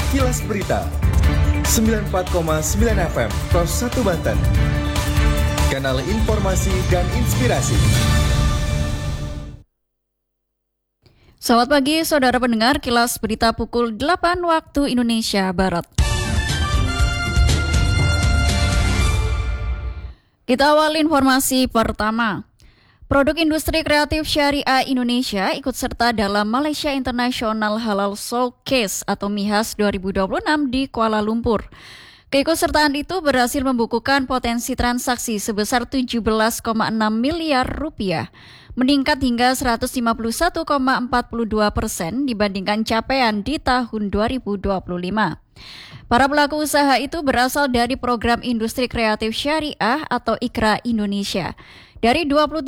Kilas Berita 94,9 FM Pros 1 Banten. Kanal informasi dan inspirasi. Selamat pagi saudara pendengar, Kilas Berita pukul 8 waktu Indonesia Barat. Kita awal informasi pertama. Produk industri kreatif syariah Indonesia ikut serta dalam Malaysia International Halal Showcase atau MIHAS 2026 di Kuala Lumpur. Keikutsertaan itu berhasil membukukan potensi transaksi sebesar 17,6 miliar rupiah, meningkat hingga 151,42% dibandingkan capaian di tahun 2025. Para pelaku usaha itu berasal dari program industri kreatif syariah atau IKRA Indonesia. Dari 23